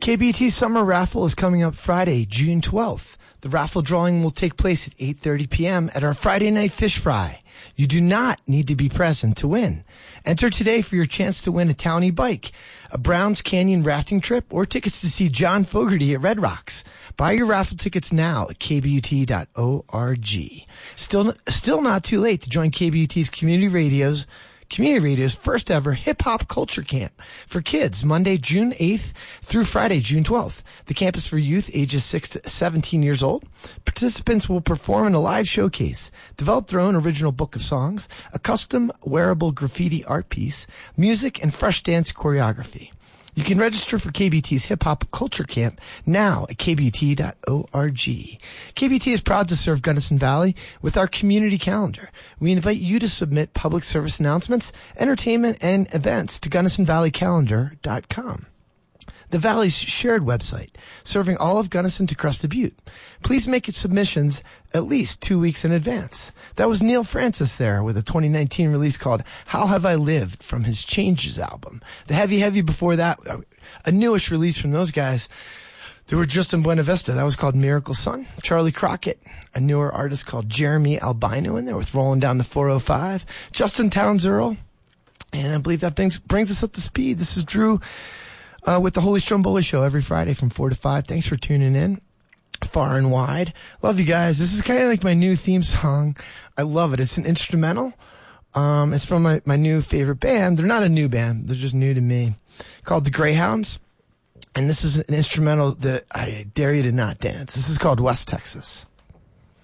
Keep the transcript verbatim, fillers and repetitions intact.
K B T Summer Raffle is coming up Friday, June twelfth. The raffle drawing will take place at eight thirty p.m. at our Friday night fish fry. You do not need to be present to win. Enter today for your chance to win a Townie bike, a Browns Canyon rafting trip, or tickets to see John Fogerty at Red Rocks. Buy your raffle tickets now at k b u t dot org. Still, still not too late to join K B U T's Community Radio's Community Radio's first ever hip-hop culture camp for kids, Monday, June eighth through Friday, June twelfth. The camp is for youth ages six to seventeen years old. Participants will perform in a live showcase, develop their own original book of songs, a custom wearable graffiti art piece, music, and fresh dance choreography. You can register for K B T's Hip Hop Culture Camp now at k b u t dot org. K B T is proud to serve Gunnison Valley with our community calendar. We invite you to submit public service announcements, entertainment, and events to gunnison valley calendar dot com. The Valley's shared website, serving all of Gunnison to Crested Butte. Please make its submissions at least two weeks in advance. That was Neil Francis there with a twenty nineteen release called How Have I Lived from his Changes album. The Heavy Heavy before that, a newish release from those guys. They were just in Buena Vista. That was called Miracle Sun. Charlie Crockett, a newer artist called Jeremy Albino in there with Rolling Down the four oh five. Justin Towns Earl. And I believe that brings, brings us up to speed. This is Drew Uh, with the Holy Stromboli Show every Friday from four to five. Thanks for tuning in far and wide. Love you guys. This is kind of like my new theme song. I love it. It's an instrumental. Um, it's from my, my new favorite band. They're not a new band. They're just new to me. Called the Greyhounds. And this is an instrumental that I dare you to not dance. This is called West Texas.